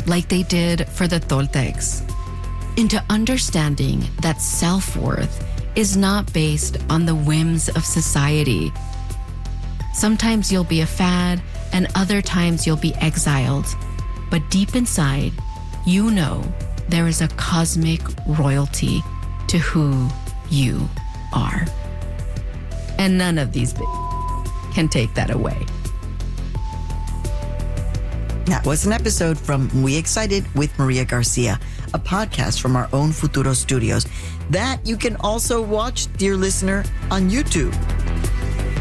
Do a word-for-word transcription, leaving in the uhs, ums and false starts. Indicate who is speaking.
Speaker 1: like they did for the Toltecs, into understanding that self-worth is not based on the whims of society. Sometimes you'll be a fad, and other times you'll be exiled. But deep inside, you know there is a cosmic royalty to who you are. And none of these can take that away.
Speaker 2: That was an episode from Muy Excited with Maria Garcia, a podcast from our own Futuro Studios that you can also watch, dear listener, on YouTube.